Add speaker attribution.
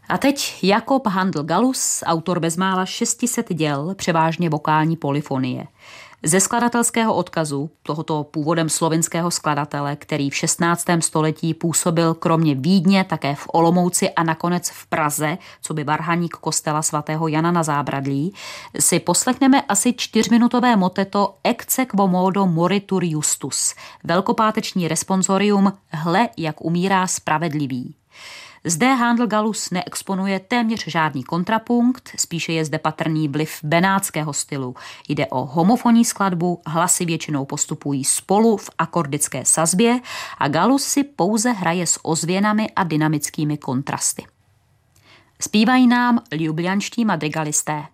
Speaker 1: A teď Jakob Handl Gallus, autor bezmála 600 děl, převážně vokální polyfonie. Ze skladatelského odkazu tohoto původem slovinského skladatele, který v 16. století působil kromě Vídně také v Olomouci a nakonec v Praze, co by varhaník kostela svatého Jana na Zábradlí, si poslechneme asi 4minutové moteto Ecce quomodo moritur justus, velkopáteční responsorium Hle, jak umírá spravedlivý. Zde Handl Gallus neexponuje téměř žádný kontrapunkt, spíše je zde patrný vliv benátského stylu. Jde o homofonní skladbu, hlasy většinou postupují spolu v akordické sazbě a Gallus si pouze hraje s ozvěnami a dynamickými kontrasty. Zpívají nám ljubljanští madrigalisté.